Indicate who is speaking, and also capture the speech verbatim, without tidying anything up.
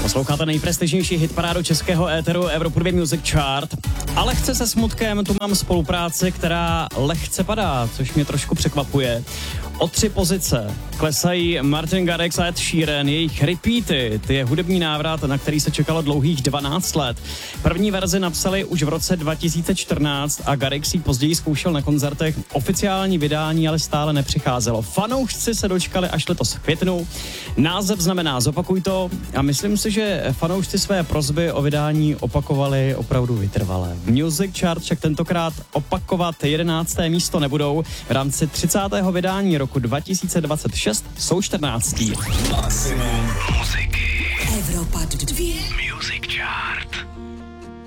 Speaker 1: Posloucháte nejprestižnější hitparádu českého éteru Evropu dva Music Chart. A lehce se smutkem tu mám spolupráci, která lehce padá, což mě trošku překvapuje. O tři pozice klesají Martin Garrix a Ed Sheeran, jejich Repeated je hudební návrat, na který se čekalo dlouhých dvanáct let. První verzi napsali už v roce dva tisíce čtrnáct a Garrix ji později zkoušel na koncertech. Oficiální vydání ale stále nepřicházelo. Fanoušci se dočkali až letos v květnu. Název znamená zopakuj to a myslím si, že fanoušci své prosby o vydání opakovali opravdu vytrvale. Music Chart však tentokrát opakovat jedenácté místo nebudou. V rámci třicátého vydání roku dva tisíce dvacet šest jsou čtrnáctý.
Speaker 2: Maximum muziky. Evropa dva.